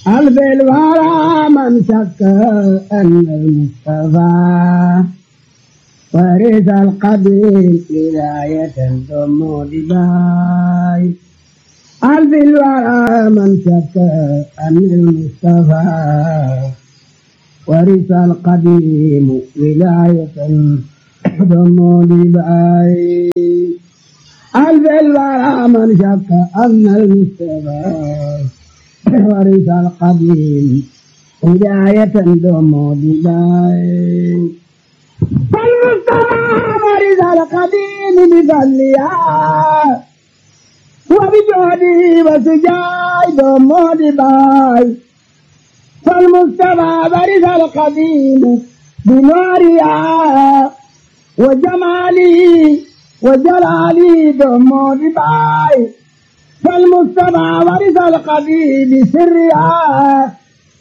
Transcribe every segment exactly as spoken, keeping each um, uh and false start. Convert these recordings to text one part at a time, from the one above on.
ألف الورى من شك أن المصطفى ورث القبيل ولاية ثم دباي. ألف الورى من شك أن المصطفى ورث القديم ولاية ثم دباي. ألف الورى من شك أن المصطفى ورث القديم ولاية ثم دباي. فالمصطفى ورث القديم بفضلها وبجهده وسجاي ثم دباي. فالمصطفى ورث القديم بنورها وجمالي وجلالي ثم دباي. فالمصطفى ورث القديم بسرها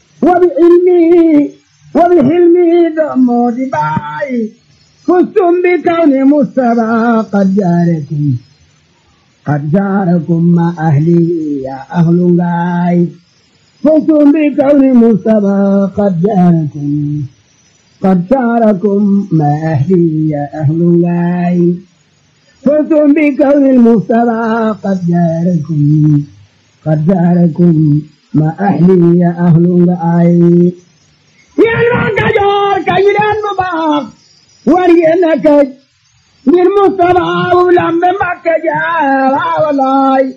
وبعلمه وبحلمه ثم دباي. فزتم بكون مصطفى قد جاركم قد جاركم مع أهلي يا أهل غاي. فزتم بكون مصطفى قد جاركم قد جاركم مع أهلي يا أهل غاي. فزتم بكون المصطفى قد جاركم قد جاركم مع أهلي يا أهل غاي. يا المعتجر كيلان مباق ورينك للمصطفى ولم مكجار ولاي.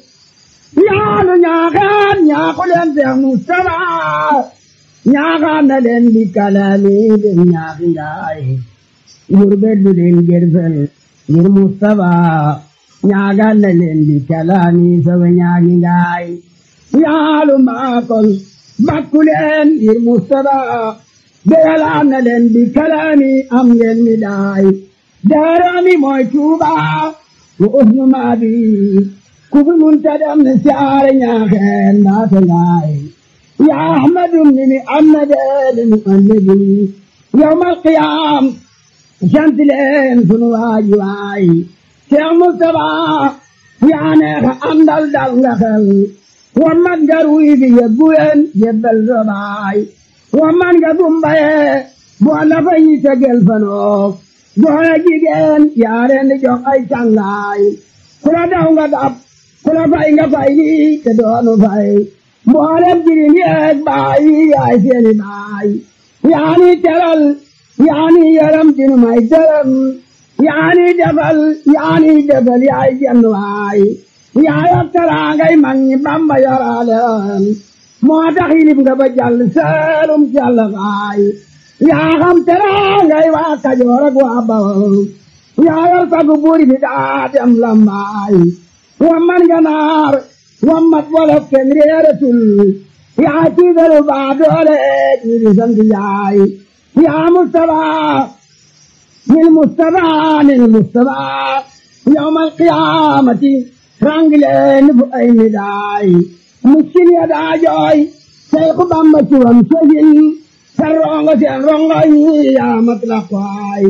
يا نياغان يا قلن يا مصطفى نياغان لن بكلامي بنياغي يربد لن جرفل للمصطفى نياغان لن بكلامي سوينياغي. يا لماكل بكلن للمصطفى بيلان لن بكلامي أمين مداي. داراني مويتوبا وأهن ما بي كفر منتدم نسيار نياخين باتناي. يا أحمد من محمد المؤنبي يوم القيام شمس لين فنواج واي. يا مصطفى يا نيخ أندل دلخل ومن قروي بيبوين يبل زباي. ومن قدوم بيه بوانا فاي تقل فنوك بوانا جيجين يارين جوك اي چانغاي. كلا داونغا داب كلا فاينغا فايني تدوانو فاي بوانا جيرين يك باي اي سيني باي. يعني ترل يعني يرم جنو ماي ترم يعني دبل يعني دبل ياي جنواي. يا يبتراغي مني بامبا يرالن moo tax yilib nga ba jàll saalum jàll baay. yaa xam tera ngay waa Kajoor ak waa Bawol yaa yor sagu buur bi daa dem lambaay. wamman ganaar wammat wolof kenn réeratul yaa tiigalu baa doole jiiri sant yaay. yaa Mustafaa nil Mustafaa nil Mustafaa yawmal qiyaamati rangileen fu ay midaay. مسكين يا داجوي شيخ بامبا سوام سجين سرونغ سين رونغ يا مطلقاي.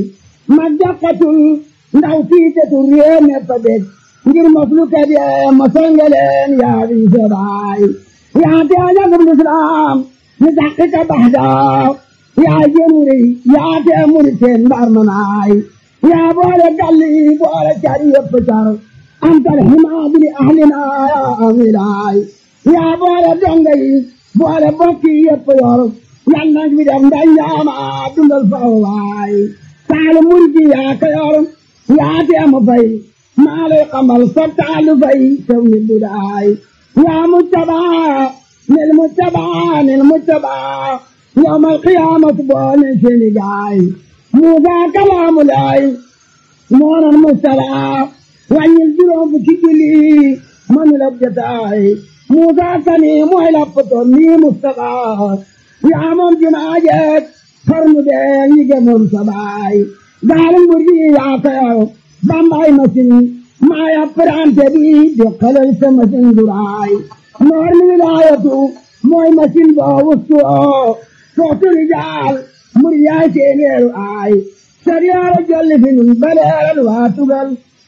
مجاقة ndaw fiite tu réene fabet ngir mafluka bi masangaleen yaa bi sabaay. yaa te ajagum l'islam ni daqiqa bahda yaa jenuri yaa te muriteen barmanaay. yaa boole galli boole cari yëpp car antal himaad li ahlina yaa amilaay. yaa boole donga yi boole bokki yëpp yor yal nag mi dem ndañ yaama dundal faw waay. taalu murji yaa ka yor yaa teema fay maa lay xamal sob taalu fay tew ni budaay. yaa mujtabaa nil mujtabaa nil mujtabaa yawmal qiyaamati boole seeni gaay. muusaa kalaamu laay moonan mustalaa wàññil juróom fukki julli mënul ab jotaay. muusaa kani mooy lappatoo nii Mustafaa yaa moom junaajeek farmu dee ñi gëmoon sa baay. gaalu murji yaa ko yor bambaay masin maa yapprante bi jokkalal sa masin duraay. noor mi wilaayatu mooy masin boo wustu oo sootu rijaal mur yaay seeneeru aay. sariyaara jolli fi nun baleeral waa tugal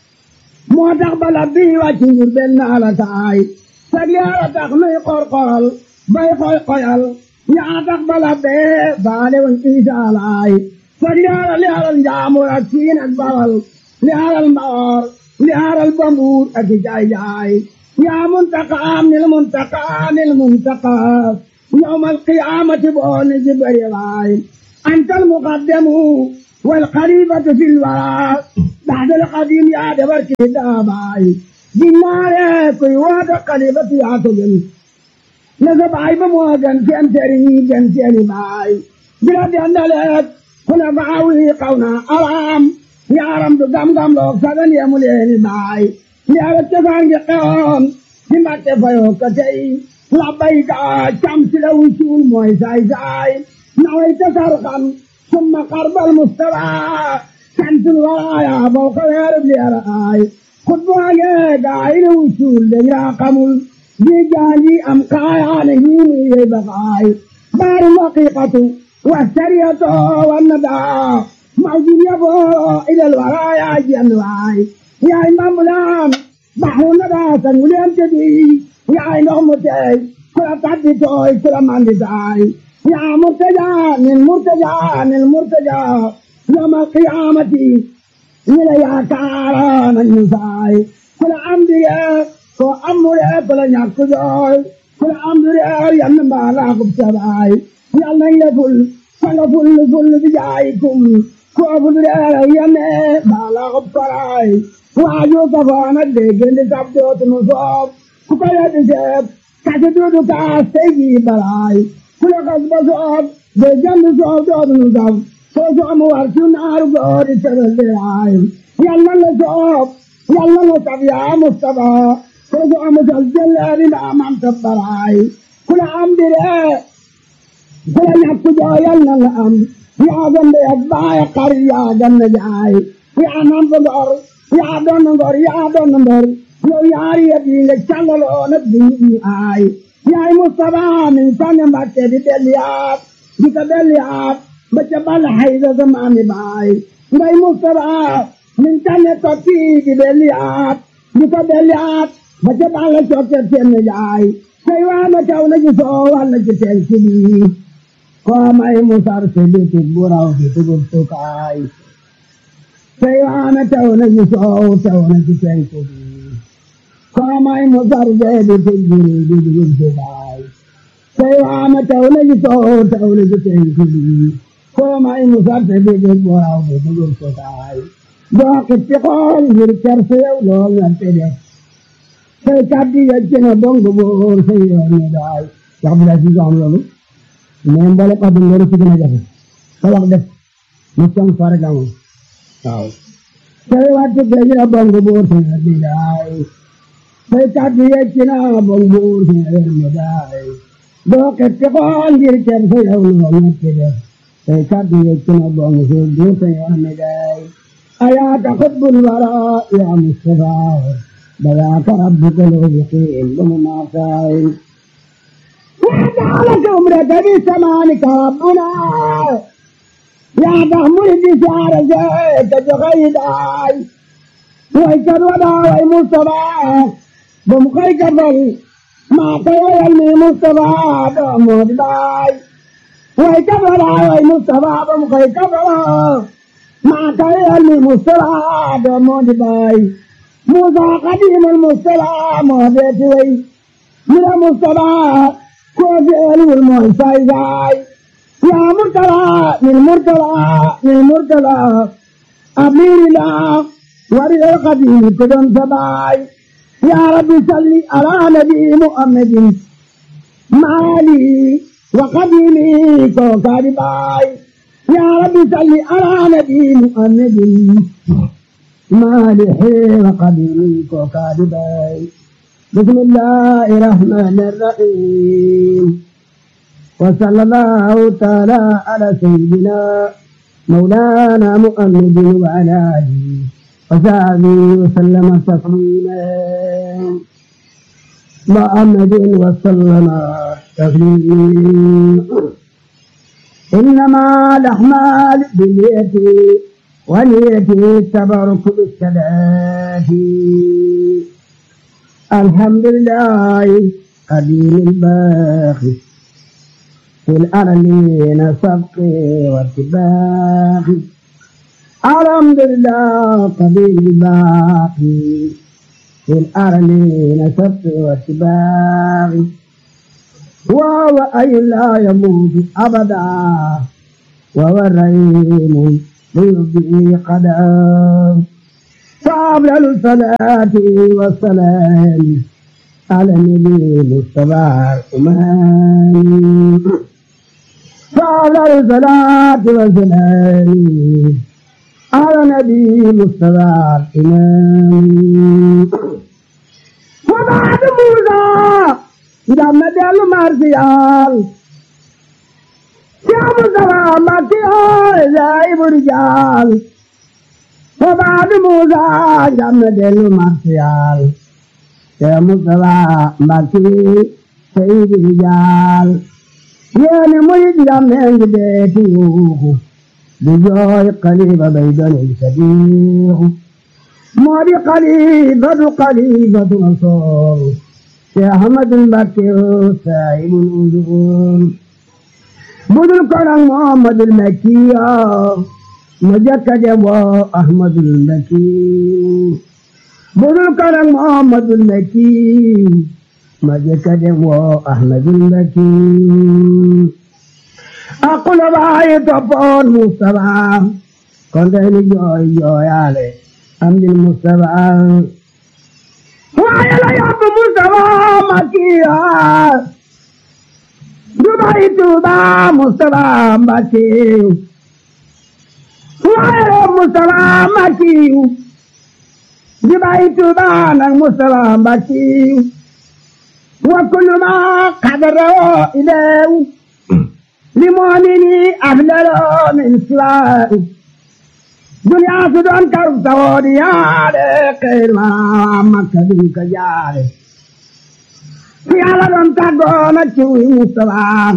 moo tax bala bii wàcc ngir benn ala taay. sariyaara tax nuy qorqoral bay koy koyal yaa tax bala bee baale woon isaalaay fag yaaral yaaral njaamur ak siin ak bawal yaaral mbaor yaaral bambuur ak jaay jaay yaa muntaqaam nil muntaqaa nil muntaqaa yawmal qiyaamati booni jibari waay antal muqaddamu wal xalifatu fil waraa ba'dal qadiim yaa dabar ki daabaay dinnaare kuy waata xalifatu yaa ko gën na sa baay ba moo gën seen sëriñ yi gën seeni baay bila dendaleet ku la baawi xaw na araam yaaram du gam-gam loog sagan yemu leeni baay yaara cosaan gi xewoon ci Mbàkke fayoo ko tey labbayka cam si la wucuul mooy saay saay naway tasar xam summa xarbal mustafaa kantul waraaya boo ko weerub leera aay xutbaange gaay la wucuul dañ raa xamul di jaaji am kaayaane ñii muy yey bakaay baari waqiqatu wa sariyatu wa nadaa mawjud yaboo ilal waraaya jenn waay yaay mambulaan baxru nadaa sangu leen tëddi yaay ndox mu teey ku la taddi tooy ku la mandi taay yaa murtaja nil murtaja nil murtaja yawmal qiyaamati ñi la yaakaara nañu saay ku la am dige ko amure ku la ñàkk jooy ku la am dige yann mbaa laa kub sabaay yal nañ la ful fanga ful ful bi jaayikum ko ful dige yanne mbaa laa kub koraay waaju kafaana déggandi sab dootu nu soob ku ko yeddi seeb kasi duudu kaas tey jii balaay ku la kas ba soob déggandi soob dootu nu soob soo soomu war su naaru goori tebel diraay yàlla la soob yàlla la sab yaa Mustafa soo soomu sal jëleeri ndaa mam tabbaraay ku la am dire ku la ñàkk joo yàlla la am yaa gande ak baay xar yaa ganna jaay yaa nam fa gor yaa doon ngor yaa doon mbor yow yaari yet yi nga càllaloo nag di ñu aay yaay Mustafa min sànni Mbàkke di delliyaat di ko delliyaat ba ca bal hayda sa maami baay ngay Mustafa min sànni tokki di delliyaat di ko delliyaat ba ca bal cokke seen jaay say waana taw na ci soo walla ci teen si bii koo may musar si biti buraw di dugub sukaay say waana taw na ci soow taw na ci teen si bii koo may musar see biti buri di dugub sukaay say waana taw na ci soow taw na ci teen si bii koo may musar si biti buraw di dugub sukaay doo xippi xool ngir ker si yow loo ngante def say kàddu yëcc na dong boor say yoon ne daay wax bi la ci am loolu mais mboole wax dëgg yàlla ci gën a jafe sa wax def mu song fare la moom waaw say wàcc la ñu la dong boor say yoon ne daay say kàddu yëcc na dong boor say yoon ne daay doo xippi xool ngir ker si yow loo ngante def say kàddu yëcc na dong boor say yoon ne daay ayaaka xubbul wara yaa Mustafa بذاك ربك لو يقيم بمناصائل وجعلك عمرك بسمانك ربنا يا تحمل بشعر زيك جغيداي ويكر ودا وي مصطفى بمخيك بل ما تيالني مصطفى بمود باي ويكر ودا وي مصطفى بمخيك بل ما تيالني مصطفى بمود باي موسى قديم المصطفى مهديتي وي من المصطفى كوزيلي والمعسى زاي يا مرتلى من مرتلى من مرتلى أمير الله ورد القديم كدن سباي يا ربي صلي على نبي محمد مالي وقديمي كوكاري باي يا ربي صلي على نبي محمد مالحي وقديمي كوكادباي بسم الله الرحمن الرحيم وصلى الله تعالى على سيدنا مولانا محمد وعلى آله وصحبه وسلم تسليما محمد وسلم تسليما إنما الأعمال بالنية ونيتي التبرك بالصلاة الحمد لله القديم الباقي في الأرلين سبقي واتباقي الحمد لله قديم الباقي في الأرلين سبقي واتباقي وهو أي لا يموت أبدا وهو الرحيم ليبدئ قدام فأفضل الصلاة والسلام على النبي المصطفى الأمام فأفضل الصلاة والسلام على النبي المصطفى الأمام وبعد موسى جمد المرسيال يا مصطفى مكي زائب الرجال وبعد موسى جمد المرسيال يا مصطفى مكي سيد الرجال يا نميد جمد بيتيوه بجوي قليب بيدن الصديق موري قليبة قليبة نصور يا أحمد المكي سائب الأذون بدل كرم محمد المكي مجكد أحمد المكي بدل كرم محمد المكي مجكد أحمد المكي أقول باي تبون مصطفى كنت جوي جوي علي أمد المصطفى وعلى يا مصطفى مكي دبي توبا مصطفى مكي وعلى مصطفى مكي دبي توبا مصطفى مكي وكل ما قدره إليه لمؤمني أفضل من سواه دنيا سدون كرب تودي يا خير ما مكدي كجاره في على دون تاغون تشوي مصطفى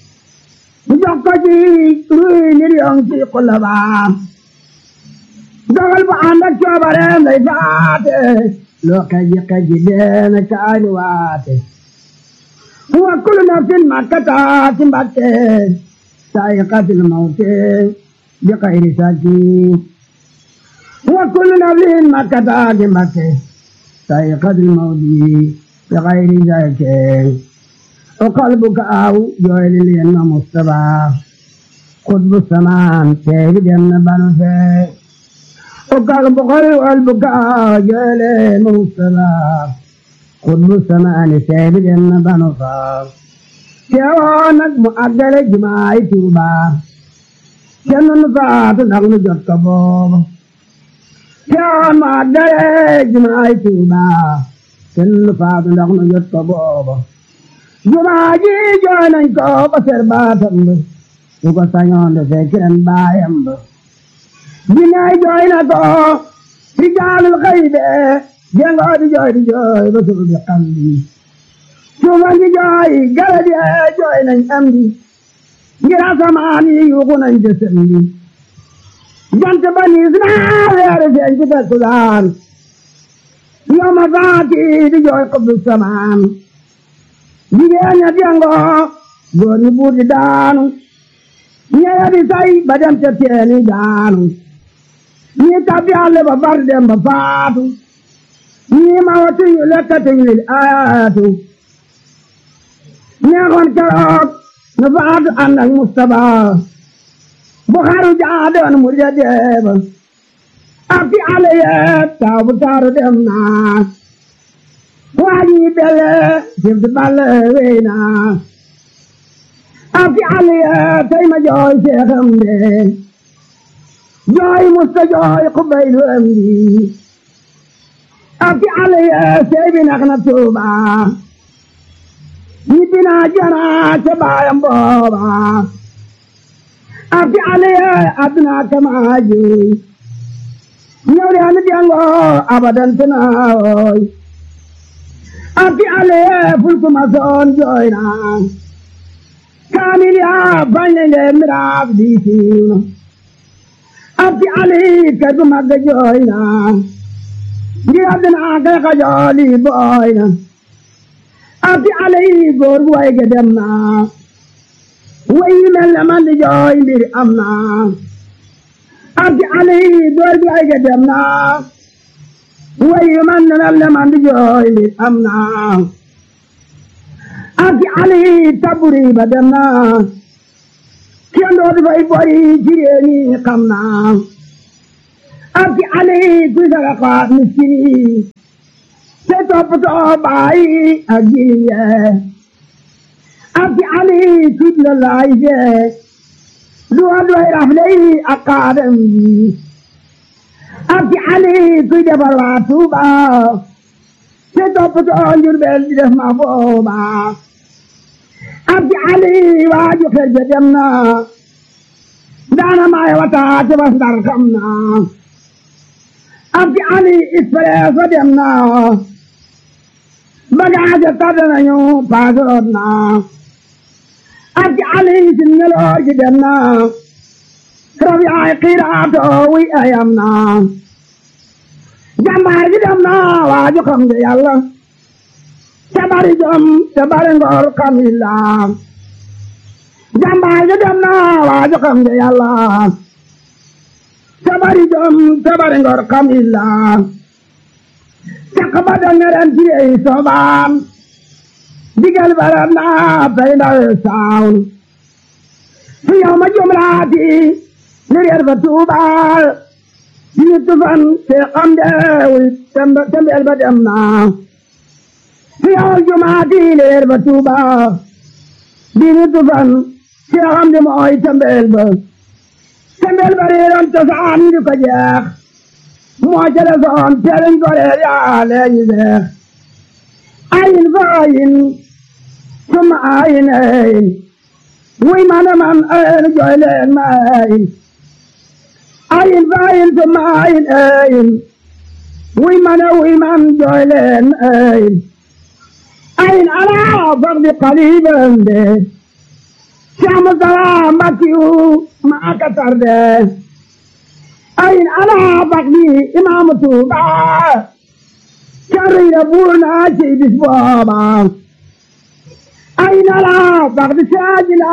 جوكجي روي نيون في قلبا دوغل با عندك جوبره لي فات لو كجي كجي دين كاي وات هو كل نفس ما كتات مبكي سائقة الموت بغير ساكي وكل نفس ما كتات مبكي سائقة الموت بغير ساكي وقلبك أو جويل لنا مصطفى قطب السمان كيف جنة بنفسه وقلبك قلبك أو جويل لنا مصطفى قطب السمان كيف جنة بنفسه كيوانك مؤجل جماعي توبا كنن فات نغم جدك بوب كيوان مؤجل جماعي توبا كنن فات نغم جدك بوب Jumaji joining ko pasir batam ko sanyon de sekren bayam Binay join ko rijalul khaybe jengo di joy di joy rasul bi qambi Jumaji joy galadi joining amdi ngira samani yugunan jesembi jant bani Israel yare jengi basudan yoma fati di joy qabl saman Jigéen jango góor ñi buur di daanu ñeya di say ba dem ca teeni daanu ñi tabbi àll ba far dem ba faatu ñi mawatu ñu lekkatuñu li ayaatu ñeexoon keroog na faatu ànd ak Mustapha bu xaru jaadoon mu ja deeba ak fi àll yee taw bu taaru dem naa Wadi belle jib balle weena Afi aliya tay ma joy cheikham de joy musta joy qubaylu amdi Afi aliya tay bi nakna tuba ni bina jana ca bayam boba Afi aliya adna kama joy ñewle an jango abadan tanaoy Afi ale fulku mason joina Kamiliya banyenge mirab ditin Afi ale kadu mag joina Ngi adna ga ga joli boina abdi alay góor gu way ge dem na way mel na man di jooy mbir am na abdi alay góor gu way ge dem na way man na man di jooy mbir am na abdi alay taburi ba dem na kenn dootu fay boy ci réew mi xam na abdi alay kuy saraxa miskin te toppatoo baay ak jirim yee abdi alay kuy la laay fee duwa doy rafley ak kaadam yi abdi alay kuy defar waa Tuuba te toppatoo Njurbel di def ma booba abdi alay waaju xel ja dem na daana maay wata te bas ndar xam na abdi alay Expresso dem na bagage tàdd nañu paasoot na abdi alay sin ngeloor gi dem na rab yaay xiiraato wi ayam na jàmbaar gi dem na waaju xam nga yàlla te bari jom te bari ngor kamilla jàmbaar gi dem na waaju xam nga yàlla te bari jom te bari ngor kamilla caq ba dal neren ci ey soobaan digal barat na pay ndawe saawn fi yow ma jumlaati ni reer fa tuubaal yi tufan te xam deewi tembeel ba dem na fi yow jumaati ni reer fa tuubaal di ni tufan te xam de mooy tembeel ba tembeel ba reeroon cosaan di ko jeex moo jële soon teeliñ goreel yaa leeñi seex ayin fa ayin suma ayin ayin wuy mana man ayin jooy leen ma ayin ayin fa ayin suma ayin ayin wuy mana wuy man jooy leen ma ayin ayin alaa fardi qaliban de Saamu Salaam Mbakiyu maa ka tarde ayin alaa bakdi imaamu Tuuba carriira buur naa ci bis booba ayin alaa bakdi saajila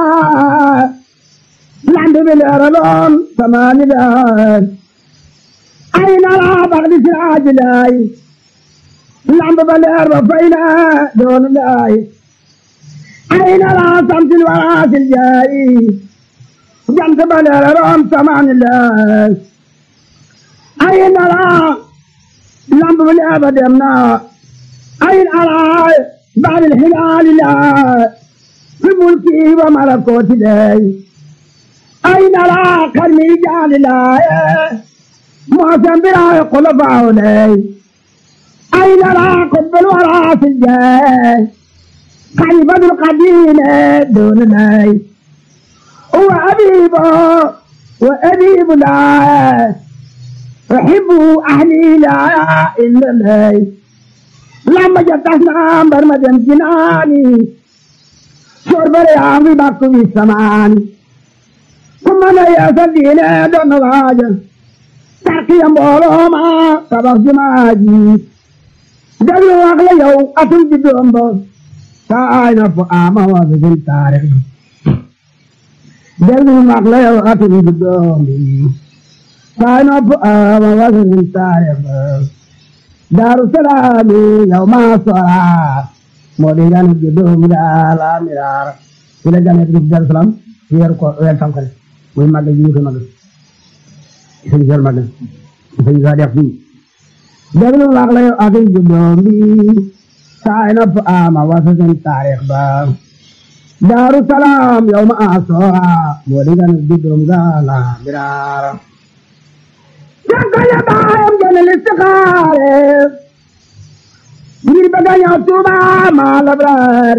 lambi bi leeraloon samaani leer ayin alaa bakdi saajilay lambi ba leer ba fayna doonu lay ayin alaa samsil waraasil jaayi jant ba leeraloon samaani leer ayin alaa lamb bi leer ba dem na ayin alaa ba'dal hilaali laa fi mulki wa malakooti lay ayin alaa karmi jaali laa moosan biraay xulafaaw lay ayin alaa qutbul waraasil jaay xalifatul qadiime doon lay wa abiibo wa abiibu laa أحب أهلي لا إلا الله لما جتنا برمجن جناني شرب ريامي باكو بالسمان ثم لا يسدين دون الغاجة تركي أمبولو ما سبق جماجي دلو أغلى يو أتل جدوم بو ساينا فآما وزن تاريخ دلو أغلى يو أتل جدوم sign up uh wasn't tired Darussalam yawma sara modigan judum la mirar ila gane bi Darussalam yer ko wel tam kan muy mag yi ko mag sen jël mag sen ga def fi deglu wax la ak judum bi sign up ama wasn't tarikh ba Darussalam yawma sara modigan judum la mirar Jangkaya bayam janel istikhare ngir bëgg ñëw Tuuba ma labrar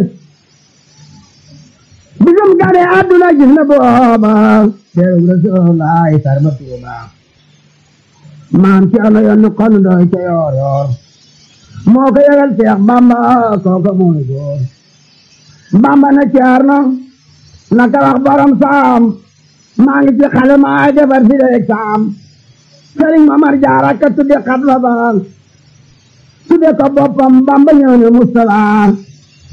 bisum gane àdduna gis na booba teeru Rasulullah sarma Tuuba maam ci ala yoon kon doy ca yoor yoor moo ko yëgal Seex Bamba kooka mooy góor Bamba na Ceerno naka wax borom saam maa ngi ci xale maa defar fi de saam Sëriñ Mamar Jaara ka tudde xatla ba tudde ko boppam Bamba ñëw ne Mustafa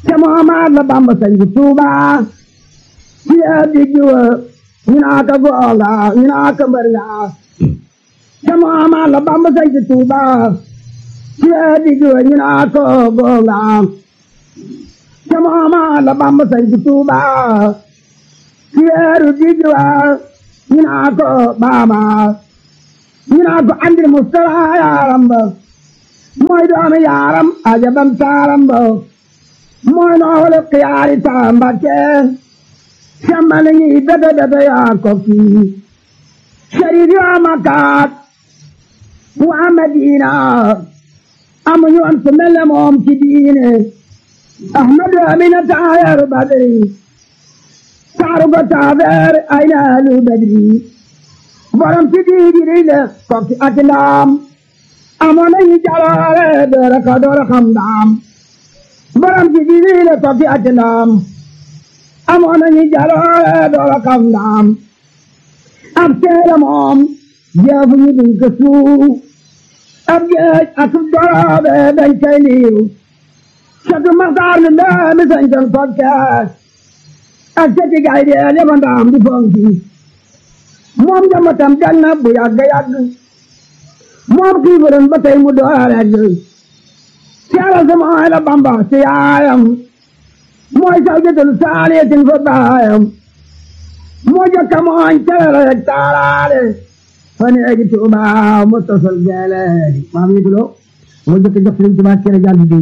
ca moomaat la Bamba sañ ci Tuuba ci digg wa ñu naa ka goonga ñu naa ka mbër nga ca moomaat la Bamba sañ ci Tuuba ci digg wa ñu naa ka goonga ca moomaat la Bamba sañ ci Tuuba ci digg wa ñu naa ko baaba ñu naa ko andil Mustafa yaaram ba mooy doomi yaaram ajabam taaram ba mooy noole xiyaari Mbakke sambal ñi bete bete yaa ko kii sharif yaa makaat waa Madina amuñu woon ku mel ne moom ci diine Ahmadu Amina taayar Badri taaru ko taabeer ay naalu Badri borom ci diigiri le kokki ak ndaam amoon nañu jaloore doora ka doora xam ndaam borom ci diigiri le kokki ak ndaam amoon nañu jaloore doora xam ndaam ab teere moom jeefu ñu duñ ko suuf ab geej ak doroobe dañ koy liiw satu maxtaar lu ndaami sañ ton podcast ak seti gay dee leba ndaam di fonki moom njambatam jag na bu yàgg yàgg moom xiibaroon ba tey mu door egg siyaara sama ay la Bamba si yaayam mooy saw jëtalu saaliyatin fa baayam moo jokka mooñ calala rek taalaale fa neegi Tuuba mu tosol geeleedi maam yi tulo moo jokka jox Sëriñ Tuuba kere jàll bi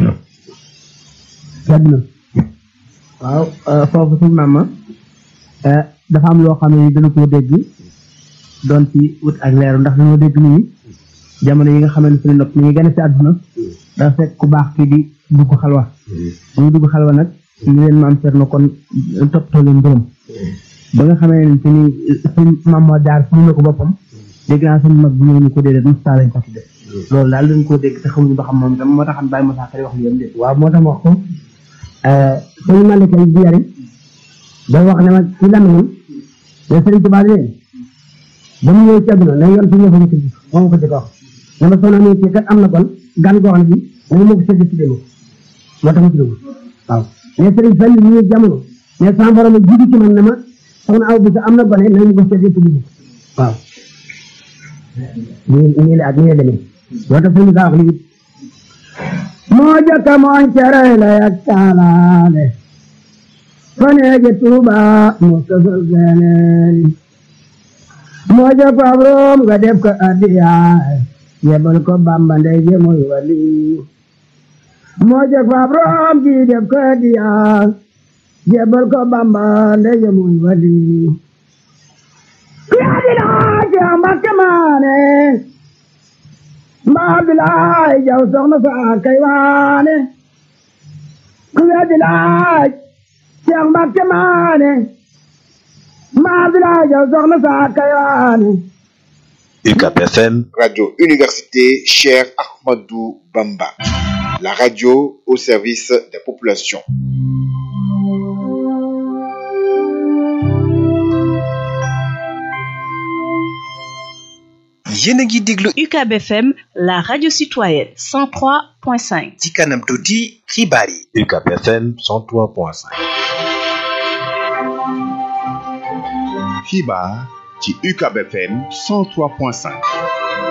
yàgg na waaw foofu suñ maam ma dafa am loo xam ne dana koo dégg doon ci wut ak leeru ndax dañoo dégg nit ñi jamono yi nga xam ne suñu nopp mi ngi gën a ci àdduna dafa fekk ku baax kii di dugg xalwa muy dugg xalwa nag ñu leen maam seet na kon toppatoo leen mbërëm ba nga xamee ne ni suñ maam moo jaar suñu na ko boppam dégg naa suñu mag bu ñëw ñu ko déedéet Moussa lañ ko tudde loolu daal dañ koo dégg te xamuñu ba xam moom itam moo taxam bàyyi Moussa Kari wax li yam dé waaw moo tax wax ko suñu malika yi di yari da wax ne ma ci lamiñam ne Sëriñ Tuubaa ne ba mu ñëw ci àdduna ne yoon fi ñëw fa ñu tëdd moom ko jëkk wax ne ma soxna mi ci kat am na kon gan goo xam ne bi nañu ma ko sédd ci démo moo tax ma ci dugg waaw ne Sëriñ Fall ñu ñëw jamono ne sama borom jiitu ci man ne ma soxna aw bi sa am na gone nañu ma ko sédd ci démo waaw nii nii la ak nii la demee moo tax suñu kaa wax lii moo jëkk mooñ cere la yak taalaale fa neegi Tuuba mu tosol geeleedi moo jëkk ab room nga def ko addiyaay yebal ko Bamba ndey je mooy wali moo jëkk ab room ji def ko addiyaay yebal ko Bamba ndey je mooy wali yaa di laaj yaa Mbakke maane mbaa bilaay jaw soxna saa kay waane ku yaa di laaj yaa Mbakke maane mbaa bilaay jaw soxna saa kay waane U C A P F M, Radio Université Cheikh Ahmadou Bamba, la radio au service des populations. yéen a ngi déglu U C A B F M, la radio citoyenne cent trois point cinq. ci kanam tuuti xibaar yi. U C A P F M cent trois point cinq. xibaar ci U C A B F M cent trois point cinq.